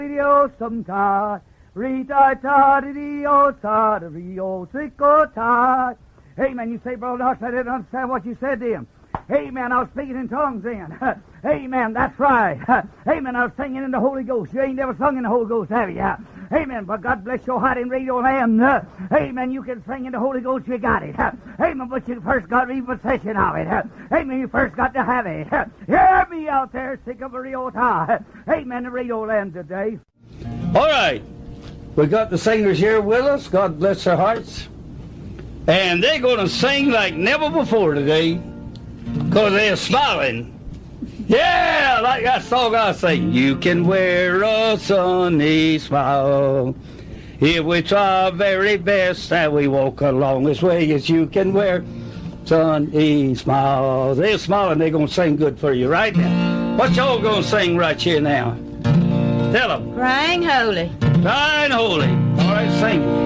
Sometime, Amen. You say, Brother Knox, I didn't understand what you said to him. Amen. I was speaking in tongues then. Amen. That's right. Amen. I was singing in the Holy Ghost. You ain't never sung in the Holy Ghost, have you? Amen. But God bless your heart and radio land. Amen. You can sing in the Holy Ghost. You got it. Amen. But you first got to be in possession of it. Amen. You first got to have it. Hear me out there, sick of a real time. Amen. The radio land today. All right. We got the singers here with us. God bless their hearts. And they're going to sing like never before today because they're smiling. Yeah, like that song I sing. You can wear a sunny smile if we try our very best and we walk along this way as you can wear sunny smile. They're smiling. They're going to sing good for you right now. What y'all going to sing right here now? Tell them. Crying Holy. Crying Holy. All right, sing.